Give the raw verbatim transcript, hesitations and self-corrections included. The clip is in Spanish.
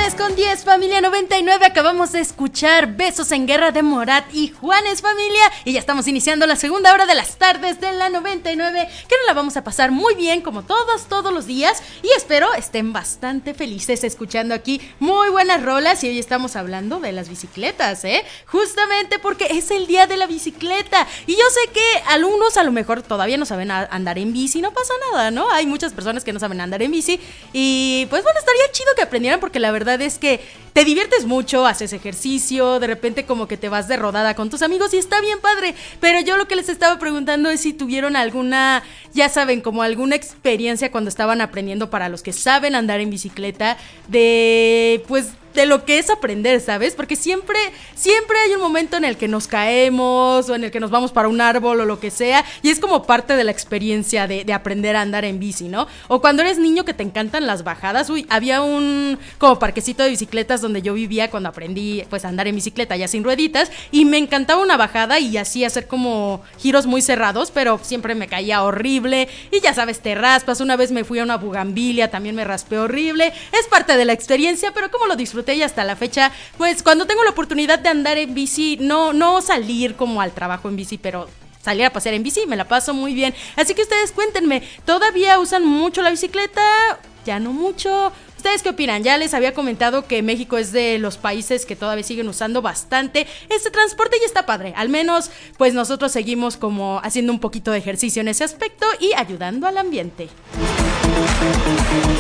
tres con diez, familia noventa y nueve. Acabamos de escuchar Besos en Guerra de Morat y Juanes, familia. Y ya estamos iniciando la segunda hora de las tardes de la noventa y nueve, que nos la vamos a pasar muy bien, como todos, todos los días. Y espero estén bastante felices escuchando aquí muy buenas rolas. Y hoy estamos hablando de las bicicletas, ¿eh? Justamente porque es el día de la bicicleta. Y yo sé que algunos a lo mejor todavía no saben andar en bici. No pasa nada, ¿no? Hay muchas personas que no saben andar en bici. Y pues bueno, estaría chido que aprendieran, porque la verdad es que te diviertes mucho, haces ejercicio, de repente como que te vas de rodada con tus amigos y está bien padre. Pero yo lo que les estaba preguntando es si tuvieron alguna, ya saben, como alguna experiencia cuando estaban aprendiendo, para los que saben andar en bicicleta, de pues de lo que es aprender, ¿sabes? Porque siempre, siempre hay un momento en el que nos caemos o en el que nos vamos para un árbol o lo que sea, y es como parte de la experiencia de, de aprender a andar en bici, ¿no? O cuando eres niño que te encantan las bajadas. Uy, había un como parquecito de bicicletas donde yo vivía cuando aprendí pues a andar en bicicleta ya sin rueditas, y me encantaba una bajada y así hacer como giros muy cerrados, pero siempre me caía horrible y ya sabes, te raspas. Una vez me fui a una bugambilia, también me raspé horrible. Es parte de la experiencia, pero como lo disfruté. Y hasta la fecha, pues cuando tengo la oportunidad de andar en bici, no, no salir como al trabajo en bici, pero salir a pasear en bici, me la paso muy bien. Así que ustedes cuéntenme, ¿todavía usan mucho la bicicleta? ¿Ya no mucho? ¿Ustedes qué opinan? Ya les había comentado que México es de los países que todavía siguen usando bastante este transporte y está padre. Al menos, pues nosotros seguimos como haciendo un poquito de ejercicio en ese aspecto y ayudando al ambiente.